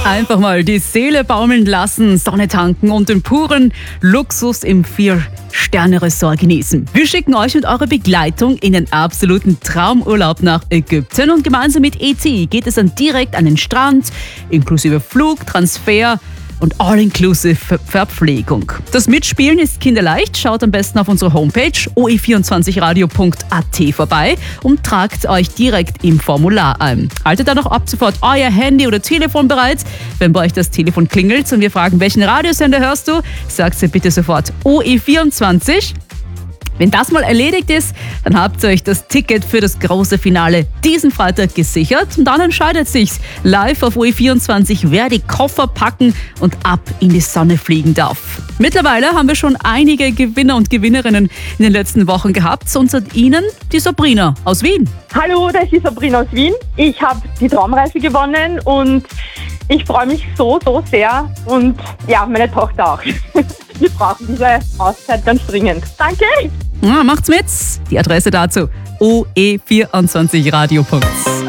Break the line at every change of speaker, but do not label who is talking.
Einfach mal die Seele baumeln lassen, Sonne tanken und den puren Luxus im 4-Sterne-Ressort genießen. Wir schicken euch mit eurer Begleitung in den absoluten Traumurlaub nach Ägypten und gemeinsam mit ET geht es dann direkt an den Strand, inklusive Flug, Transfer und All-Inclusive Verpflegung. Das Mitspielen ist kinderleicht. Schaut am besten auf unsere Homepage oe24radio.at vorbei und tragt euch direkt im Formular ein. Haltet dann auch ab sofort euer Handy oder Telefon bereit. Wenn bei euch das Telefon klingelt und wir fragen, welchen Radiosender hörst du, sagt ihr bitte sofort OE24. Wenn das mal erledigt ist, dann habt ihr euch das Ticket für das große Finale diesen Freitag gesichert und dann entscheidet sich's live auf OE24, wer die Koffer packen und ab in die Sonne fliegen darf. Mittlerweile haben wir schon einige Gewinner und Gewinnerinnen in den letzten Wochen gehabt. Unter ihnen die Sabrina aus Wien.
Hallo, das ist die Sabrina aus Wien. Ich habe die Traumreise gewonnen und ich freue mich so sehr und ja, meine Tochter auch. Wir brauchen diese Auszeit ganz dringend. Danke!
Ja, macht's mit! Die Adresse dazu oe24radio.at